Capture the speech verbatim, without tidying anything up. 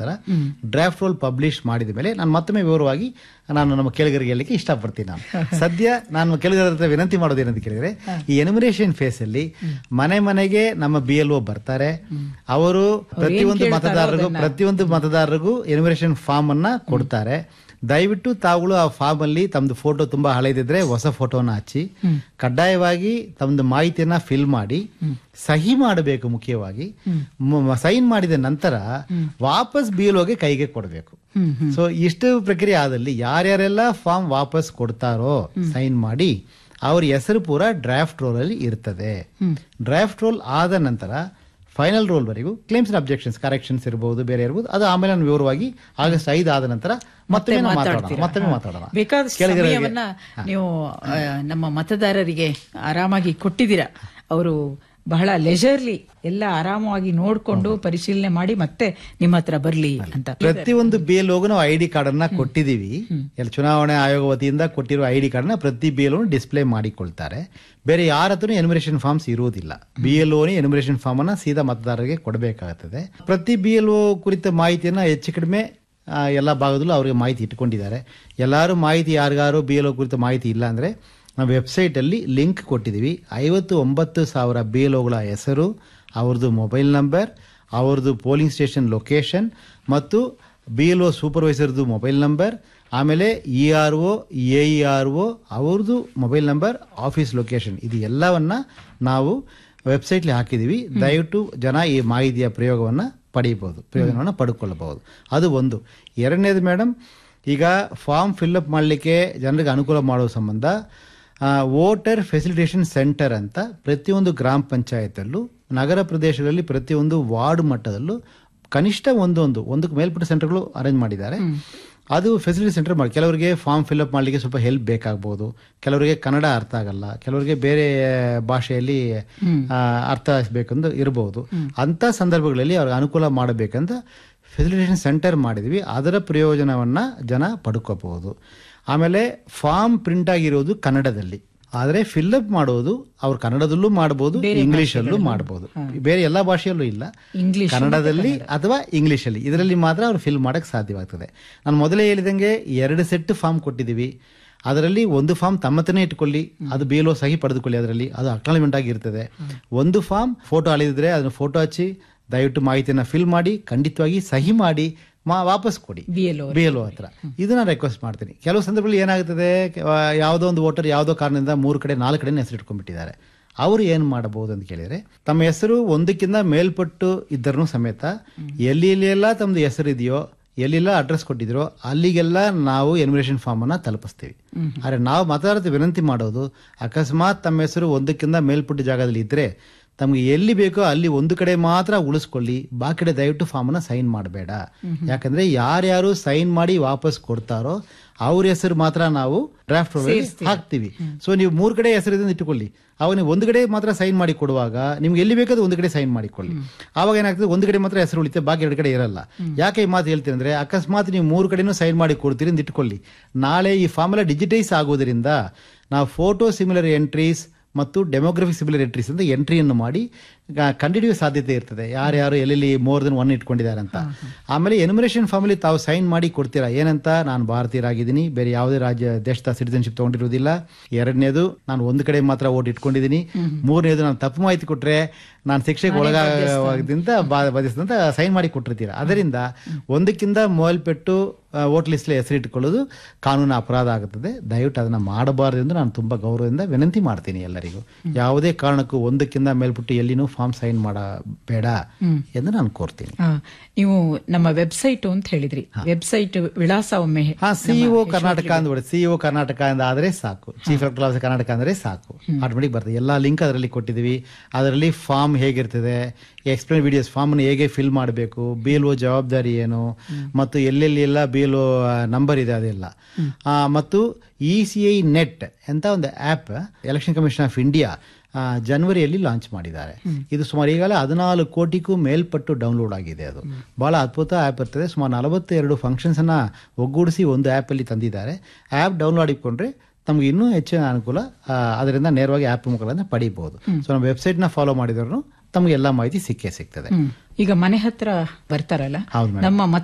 ನಂತರ draft roll publish ಮಾಡಿದ ಮೇಲೆ ನಾನು ಮತ್ತೊಮ್ಮೆ ವಿವರವಾಗಿ ನಾನು ನಮ್ಮ ಕೇಳಿಗರಿಗೆ ಹೇಳಲಿಕ್ಕೆ ಇಷ್ಟಪಡ್ತೀನಿ. ನಾನು ಸದ್ಯ ನಾನು ಕೇಳಿಗರ ಹತ್ರ ವಿನಂತಿ ಮಾಡೋದೇನಂತ ಕೇಳಿದ್ರೆ, ಈ ಎನ್ಯುಮರೇಷನ್ ಫೇಸ್ ಅಲ್ಲಿ ಮನೆ ಮನೆಗೆ ನಮ್ಮ ಬಿ ಎಲ್ ಒ ಬರ್ತಾರೆ. ಅವರು ಪ್ರತಿಯೊಂದು ಮತದಾರರಿಗೂ ಪ್ರತಿಯೊಂದು ಮತದಾರರಿಗೂ ಎನ್ಯುಮರೇಷನ್ ಫಾರ್ಮ್ ಅನ್ನ ಕೊಡ್ತಾರೆ. ದಯವಿಟ್ಟು ತಾವುಗಳು ಆ ಫಾರ್ಮ್ ಅಲ್ಲಿ ತಮ್ದು ಫೋಟೋ ತುಂಬಾ ಹಳೆದಿದ್ರೆ ಹೊಸ ಫೋಟೋನ ಹಚ್ಚಿ ಕಡ್ಡಾಯವಾಗಿ ತಮ್ದು ಮಾಹಿತಿಯನ್ನ ಫಿಲ್ ಮಾಡಿ ಸಹಿ ಮಾಡಬೇಕು. ಮುಖ್ಯವಾಗಿ ಸೈನ್ ಮಾಡಿದ ನಂತರ ವಾಪಸ್ ಬಿ ಎಲ್ ಒಗೆ ಕೈಗೆ ಕೊಡಬೇಕು. ಸೊ ಇಷ್ಟು ಪ್ರಕ್ರಿಯೆ ಆದಲ್ಲಿ ಯಾರ್ಯಾರೆಲ್ಲ ಫಾರ್ಮ್ ವಾಪಸ್ ಕೊಡ್ತಾರೋ ಸೈನ್ ಮಾಡಿ ಅವ್ರ ಹೆಸರು ಪೂರ ಡ್ರಾಫ್ಟ್ ರೋಲ್ ಅಲ್ಲಿ ಇರ್ತದೆ. ಡ್ರಾಫ್ಟ್ ರೋಲ್ ಆದ ನಂತರ ಫೈನಲ್ ರೋಲ್ ವರೆಗೂ ಕ್ಲೇಮ್ಸ್ ಅಂಡ್ ಅಬ್ಜೆಕ್ಷನ್ಸ್ ಕರೆಕ್ಷನ್ಸ್ ಇರಬಹುದು, ಬೇರೆ ಇರಬಹುದು. ಅದು ಆಮೇಲೆ ನಾನು ವಿವರವಾಗಿ ಆಗಸ್ಟ್ ಐದು ಆದ ನಂತರ ಮತ್ತೆ ಮಾತಾಡೋಣ ಮತ್ತೊಮ್ಮೆ ಮಾತಾಡೋಣ. ಬೇಕಾದ ನೀವು ನಮ್ಮ ಮತದಾರರಿಗೆ ಆರಾಮಾಗಿ ಕೊಟ್ಟಿದ್ದೀರಾ. ಅವರು ಬಹಳ ಲೆಜರ್ಲಿ ಎಲ್ಲ ಆರಾಮವಾಗಿ ನೋಡ್ಕೊಂಡು ಪರಿಶೀಲನೆ ಮಾಡಿ ಮತ್ತೆ ನಿಮ್ಮ ಹತ್ರ ಬರ್ಲಿ ಅಂತ. ಪ್ರತಿಯೊಂದು ಬಿ ಎಲ್ ಓಗೂ ನಾವು ಐ ಡಿ ಕಾರ್ಡ್ ಅನ್ನ ಕೊಟ್ಟಿದೀವಿ. ಎಲ್ಲ ಚುನಾವಣೆ ಆಯೋಗ ವತಿಯಿಂದ ಕೊಟ್ಟಿರುವ ಐ ಡಿ ಕಾರ್ಡ್ ನ ಪ್ರತಿ ಬಿ ಎಲ್ ಓ ಡಿಸ್ಪ್ಲೇ ಮಾಡಿಕೊಳ್ತಾರೆ. ಬೇರೆ ಯಾರ ಹತ್ರ ಎನ್ಯುಮರೇಷನ್ ಫಾರ್ಮ್ಸ್ ಇರುವುದಿಲ್ಲ. ಬಿ ಎಲ್ ಓನೇ ಎನ್ಯುಮರೇಷನ್ ಫಾರ್ಮ್ ಅನ್ನ ಸೀದಾ ಮತದಾರರಿಗೆ ಕೊಡಬೇಕಾಗುತ್ತದೆ. ಪ್ರತಿ ಬಿ ಎಲ್ ಓ ಕುರಿತ ಮಾಹಿತಿಯನ್ನ ಹೆಚ್ಚು ಕಡಿಮೆ ಎಲ್ಲ ಭಾಗದಲ್ಲೂ ಅವರಿಗೆ ಮಾಹಿತಿ ಇಟ್ಕೊಂಡಿದ್ದಾರೆ. ಎಲ್ಲರೂ ಮಾಹಿತಿ ಯಾರಿಗಾರು ಬಿ ಎಲ್ ಓ ಕುರಿತ ಮಾಹಿತಿ ಇಲ್ಲ ಅಂದ್ರೆ ನಾವು ವೆಬ್ಸೈಟ್ ಅಲ್ಲಿ ಲಿಂಕ್ ಕೊಟ್ಟಿದ್ದೀವಿ. ಐವತ್ತು ಒಂಬತ್ತು ಸಾವಿರ ಬಿ ಎಲ್ ಓಗಳ ಹೆಸರು, ಅವ್ರದ್ದು ಮೊಬೈಲ್ ನಂಬರ್, ಅವ್ರದ್ದು ಪೋಲಿಂಗ್ ಸ್ಟೇಷನ್ ಲೊಕೇಶನ್ ಮತ್ತು B L O ಸೂಪರ್ವೈಸರ್ದು mobile number, ಆಮೇಲೆ E R O A E R O ಅವ್ರದ್ದು ಮೊಬೈಲ್ ನಂಬರ್, ಆಫೀಸ್ ಲೊಕೇಶನ್, ಇದು ಎಲ್ಲವನ್ನ ನಾವು ವೆಬ್ಸೈಟ್ಲಿ ಹಾಕಿದ್ದೀವಿ. ದಯವಿಟ್ಟು ಜನ ಈ ಮಾಹಿತಿಯ ಪ್ರಯೋಗವನ್ನು ಪಡೆಯಬಹುದು, ಪ್ರಯೋಜನವನ್ನು ಪಡ್ಕೊಳ್ಳಬಹುದು. ಅದು ಒಂದು. ಎರಡನೇದು ಮೇಡಮ್, ಈಗ ಫಾರ್ಮ್ ಫಿಲ್ಅಪ್ ಮಾಡಲಿಕ್ಕೆ ಜನರಿಗೆ ಅನುಕೂಲ ಮಾಡುವ ಸಂಬಂಧ ವೋಟರ್ ಫೆಸಿಲಿಟೇಷನ್ ಸೆಂಟರ್ ಅಂತ ಪ್ರತಿಯೊಂದು ಗ್ರಾಮ ಪಂಚಾಯತಲ್ಲೂ, ನಗರ ಪ್ರದೇಶಗಳಲ್ಲಿ ಪ್ರತಿಯೊಂದು ವಾರ್ಡ್ ಮಟ್ಟದಲ್ಲೂ ಕನಿಷ್ಠ ಒಂದೊಂದು ಒಂದಕ್ಕೆ ಮೇಲ್ಪಟ್ಟ ಸೆಂಟರ್ಗಳು ಅರೇಂಜ್ ಮಾಡಿದ್ದಾರೆ. ಅದು ಫೆಸಿಲಿಟಿ ಸೆಂಟರ್ ಮಾಡಿ ಕೆಲವರಿಗೆ ಫಾರ್ಮ್ ಫಿಲ್ಅಪ್ ಮಾಡಲಿಕ್ಕೆ ಸ್ವಲ್ಪ ಹೆಲ್ಪ್ ಬೇಕಾಗಬಹುದು, ಕೆಲವರಿಗೆ ಕನ್ನಡ ಅರ್ಥ ಆಗಲ್ಲ, ಕೆಲವರಿಗೆ ಬೇರೆ ಭಾಷೆಯಲ್ಲಿ ಅರ್ಥ ಬೇಕಂದು ಇರಬಹುದು. ಅಂತ ಸಂದರ್ಭಗಳಲ್ಲಿ ಅವ್ರಿಗೆ ಅನುಕೂಲ ಮಾಡಬೇಕಂತ ಫೆಸಿಲಿಟೇಷನ್ ಸೆಂಟರ್ ಮಾಡಿದ್ವಿ. ಅದರ ಪ್ರಯೋಜನವನ್ನ ಜನ ಪಡ್ಕೋಬಹುದು. ಆಮೇಲೆ ಫಾರ್ಮ್ ಪ್ರಿಂಟ್ ಆಗಿರೋದು ಕನ್ನಡದಲ್ಲಿ, ಆದರೆ ಫಿಲ್ಅಪ್ ಮಾಡೋದು ಅವ್ರು ಕನ್ನಡದಲ್ಲೂ ಮಾಡಬಹುದು, ಇಂಗ್ಲಿಷಲ್ಲೂ ಮಾಡಬಹುದು. ಬೇರೆ ಎಲ್ಲಾ ಭಾಷೆಯಲ್ಲೂ ಇಲ್ಲ, ಕನ್ನಡದಲ್ಲಿ ಅಥವಾ ಇಂಗ್ಲಿಷಲ್ಲಿ, ಇದರಲ್ಲಿ ಮಾತ್ರ ಅವ್ರು ಫಿಲ್ ಮಾಡಕ್ ಸಾಧ್ಯವಾಗ್ತದೆ. ನಾನು ಮೊದಲೇ ಹೇಳಿದಂಗೆ ಎರಡು ಸೆಟ್ ಫಾರ್ಮ್ ಕೊಟ್ಟಿದ್ದೀವಿ. ಅದರಲ್ಲಿ ಒಂದು ಫಾರ್ಮ್ ತಮ್ಮತನೇ ಇಟ್ಕೊಳ್ಳಿ, ಅದು ಬಿ ಎಲ್ ಒ ಸಹಿ ಪಡೆದುಕೊಳ್ಳಿ, ಅದರಲ್ಲಿ ಅದು ಅಕ್ನಾಲಜ್ಮೆಂಟ್ ಆಗಿರ್ತದೆ. ಒಂದು ಫಾರ್ಮ್ ಫೋಟೋ ಅಳಿದಿದ್ರೆ ಅದನ್ನು ಫೋಟೋ ಹಚ್ಚಿ ದಯವಿಟ್ಟು ಮಾಹಿತಿಯನ್ನ ಫಿಲ್ ಮಾಡಿ ಖಂಡಿತವಾಗಿ ಸಹಿ ಮಾಡಿ ಮಾ ವಾಪಸ್ ಕೊಡಿ ಬಿ ಎಲ್ ಒ ಹತ್ರ. ಇದನ್ನ ರಿಕ್ವೆಸ್ಟ್ ಮಾಡ್ತೀನಿ. ಕೆಲವು ಸಂದರ್ಭದಲ್ಲಿ ಏನಾಗುತ್ತದೆ, ಯಾವುದೋ ಒಂದು ವೋಟರ್ ಯಾವುದೋ ಕಾರಣದಿಂದ ಮೂರು ಕಡೆ ನಾಲ್ಕು ಕಡೆ ಹೆಸರು ಇಟ್ಕೊಂಡ್ಬಿಟ್ಟಿದ್ದಾರೆ. ಅವರು ಏನ್ ಮಾಡಬಹುದು ಅಂತ ಕೇಳಿದ್ರೆ, ತಮ್ಮ ಹೆಸರು ಒಂದಕ್ಕಿಂತ ಮೇಲ್ಪಟ್ಟು ಇದ್ದರೂ ಸಮೇತ ಎಲ್ಲಿ ಎಲ್ಲೆಲ್ಲ ತಮ್ಮದು ಹೆಸರು ಇದೆಯೋ, ಎಲ್ಲಿಲ್ಲ ಅಡ್ರೆಸ್ ಕೊಟ್ಟಿದ್ರೋ ಅಲ್ಲಿಗೆಲ್ಲ ನಾವು ಎನ್ಯುಮರೇಷನ್ ಫಾರ್ಮ್ ಅನ್ನ ತಲುಪಿಸ್ತೀವಿ. ಆದ್ರೆ ನಾವು ಮತದಾರರಿಗೆ ವಿನಂತಿ ಮಾಡೋದು, ಅಕಸ್ಮಾತ್ ತಮ್ಮ ಹೆಸರು ಒಂದಕ್ಕಿಂತ ಮೇಲ್ಪಟ್ಟ ಜಾಗದಲ್ಲಿ ಇದ್ರೆ ತಮ್ಗೆ ಎಲ್ಲಿ ಬೇಕೋ ಅಲ್ಲಿ ಒಂದು ಕಡೆ ಮಾತ್ರ ಉಳಿಸ್ಕೊಳ್ಳಿ, ಬಾಕಿ ಕಡೆ ದಯವಿಟ್ಟು ಫಾರ್ಮ್ ಅನ್ನ ಸೈನ್ ಮಾಡಬೇಡ. ಯಾಕಂದ್ರೆ ಯಾರ್ಯಾರು ಸೈನ್ ಮಾಡಿ ವಾಪಸ್ ಕೊಡ್ತಾರೋ ಅವ್ರ ಹೆಸರು ಮಾತ್ರ ನಾವು ಡ್ರಾಫ್ಟ್ ಹಾಕ್ತಿವಿ. ಸೊ ನೀವು ಮೂರ್ ಕಡೆ ಹೆಸರು ಇಟ್ಟುಕೊಳ್ಳಿ, ಅವಾಗ ನೀವು ಒಂದು ಕಡೆ ಮಾತ್ರ ಸೈನ್ ಮಾಡಿ ಕೊಡುವಾಗ ನಿಮ್ಗೆ ಎಲ್ಲಿ ಬೇಕಾದ್ರೂ ಒಂದು ಕಡೆ ಸೈನ್ ಮಾಡಿಕೊಳ್ಳಿ. ಆವಾಗ ಏನಾಗ್ತದೆ, ಒಂದು ಕಡೆ ಮಾತ್ರ ಹೆಸರು ಉಳಿತೆ, ಬಾಕಿ ಎರಡು ಕಡೆ ಇರಲ್ಲ. ಯಾಕೆ ಈ ಮಾತು ಹೇಳ್ತೀನಿ ಅಂದ್ರೆ, ಅಕಸ್ಮಾತ್ ನೀವು ಮೂರು ಕಡೆನೂ ಸೈನ್ ಮಾಡಿ ಕೊಡ್ತೀರಿ ಅಂತ ಇಟ್ಕೊಳ್ಳಿ, ನಾಳೆ ಈ ಫಾರ್ಮ್ ಎಲ್ಲ ಡಿಜಿಟೈಸ್ ಆಗೋದ್ರಿಂದ ನಾವು ಫೋಟೋ ಸಿಮಿಲರ್ ಎಂಟ್ರೀಸ್ ಮತ್ತು ಡೆಮೋಗ್ರಫಿಕ್ ಸಿಮಿಲರ್ ಎಂಟ್ರೀಸ್ ಅಂತ ಎಂಟ್ರಿಯನ್ನು ಮಾಡಿ ಕಂಡುಹಿಡಿಯುವ ಸಾಧ್ಯತೆ ಇರ್ತದೆ, ಯಾರ್ಯಾರು ಎಲ್ಲೆಲ್ಲಿ ಮೋರ್ ದನ್ ಒನ್ ಇಟ್ಕೊಂಡಿದ್ದಾರೆ ಅಂತ. ಆಮೇಲೆ ಎನ್ಯುಮರೇಷನ್ ಫಾರ್ಮ್ ಅಲ್ಲಿ ತಾವು ಸೈನ್ ಮಾಡಿ ಕೊಡ್ತೀರಾ ಏನಂತ, ನಾನು ಭಾರತೀಯರಾಗಿದ್ದೀನಿ, ಬೇರೆ ಯಾವುದೇ ರಾಜ್ಯ ದೇಶದ ಸಿಟಿಜನ್ಶಿಪ್ ತಗೊಂಡಿರುವುದಿಲ್ಲ. ಎರಡನೇದು, ನಾನು ಒಂದು ಕಡೆ ಮಾತ್ರ ಓಟ್ ಇಟ್ಕೊಂಡಿದ್ದೀನಿ. ಮೂರನೇದು, ನಾನು ತಪ್ಪು ಮಾಹಿತಿ ಕೊಟ್ರೆ ನಾನು ಶಿಕ್ಷೆಗೆ ಒಳಗಾಗದಿಂದ ಬಾಧಿಸಿದಂತ ಸೈನ್ ಮಾಡಿ ಕೊಟ್ಟಿರ್ತೀರಾ. ಅದರಿಂದ ಒಂದಕ್ಕಿಂತ ಮೇಲ್ಪಟ್ಟು ವೋಟ್ ಲಿಸ್ಟ್ ಹೆಸರಿಟ್ಟುಕೊಳ್ಳೋದು ಕಾನೂನು ಅಪರಾಧ ಆಗುತ್ತದೆ. ದಯವಿಟ್ಟು ಅದನ್ನ ಮಾಡಬಾರದು ಎಂದು ನಾನು ತುಂಬಾ ಗೌರವದಿಂದ ವಿನಂತಿ ಮಾಡ್ತೀನಿ ಎಲ್ಲರಿಗೂ. ಯಾವುದೇ ಕಾರಣಕ್ಕೂ ಒಂದಕ್ಕಿಂತ ಮೇಲ್ಪಟ್ಟು ಎಲ್ಲಿನೂ ಫಾರ್ಮ್ ಸೈನ್ ಮಾಡಬೇಡ ಎಂದು ನಾನು ಕೋರ್ತೀನಿ. ನೀವು ನಮ್ಮ ವೆಬ್ಸೈಟ್ ಅಂತ ಹೇಳಿದ್ರಿ, ವೆಬ್ಸೈಟ್ ವಿಳಾಸ ಒಮ್ಮೆ. ಹಾ, ಸಿಇಒ ಕರ್ನಾಟಕ ಅಂದ್ಬಿಡಿ, ಸಿಇಒ ಕರ್ನಾಟಕ ಆದ್ರೆ ಸಾಕು, ಚೀಫ್ ಎಲೆಕ್ಟರಲ್ ಆಫೀಸರ್ ಕರ್ನಾಟಕ ಅಂದ್ರೆ ಸಾಕು, ಆಟೋಮೆಟಿಕ್ ಬರ್ತದೆ. ಎಲ್ಲಾ ಲಿಂಕ್ ಅದರಲ್ಲಿ ಕೊಟ್ಟಿದ್ದೀವಿ. ಅದರಲ್ಲಿ ಫಾರ್ಮ್ ಹೇಗಿರ್ತದೆ, ಎಕ್ಸ್ಪ್ಲೇನ್ ವಿಡಿಯೋಸ್, ಫಾರ್ಮ್ ಹೇಗೆ ಫಿಲ್ ಮಾಡಬೇಕು, ಬಿ ಎಲ್ ಒ ಜವಾಬ್ದಾರಿ ಏನು, ಮತ್ತು ಎಲ್ಲೆಲ್ಲಿ ಎಲ್ಲ ಬಿ ಎಲ್ ಒ ನಂಬರ್ ಇದೆ ಅದೆಲ್ಲ, ಮತ್ತು ಇ ಸಿ ಐ ನೆಟ್ ಅಂತ ಒಂದು app election commission of India ಜನವರಿಯಲ್ಲಿ ಲಾಂಚ್ ಮಾಡಿದ್ದಾರೆ. ಇದು ಸುಮಾರು ಈಗಾಗಲೇ ಹದಿನಾಲ್ಕು ಕೋಟಿಗೂ ಮೇಲ್ಪಟ್ಟು ಡೌನ್ಲೋಡ್ ಆಗಿದೆ. ಅದು ಬಹಳ ಅದ್ಭುತ ಆ್ಯಪ್ ಇರ್ತದೆ. ಸುಮಾರು ನಲವತ್ತೆರಡು ಫಂಕ್ಷನ್ಸ್ ಅನ್ನ ಒಗ್ಗೂಡಿಸಿ ಒಂದು ಆ್ಯಪ್ ಅಲ್ಲಿ ತಂದಿದ್ದಾರೆ. ಆ್ಯಪ್ ಡೌನ್ಲೋಡ್ ಇಟ್ಕೊಂಡ್ರೆ ತಮ್ಗೆ ಇನ್ನೂ ಹೆಚ್ಚಿನ ಅನುಕೂಲ ಅದರಿಂದ ನೇರವಾಗಿ ಆ್ಯಪ್ ಮುಖಾಂತರ ಪಡಿಬಹುದು. ಸೊ ನಮ್ಮ ವೆಬ್ಸೈಟ್ ನ ಫಾಲೋ ಮಾಡಿದ್ರು ತಮ್ಗೆ ಎಲ್ಲಾ ಮಾಹಿತಿ ಸಿಕ್ಕೇ ಸಿಗ್ತದೆ. ಈಗ ಮನೆ ಹತ್ರ ಬರ್ತಾರಲ್ಲ, ನಮ್ಮ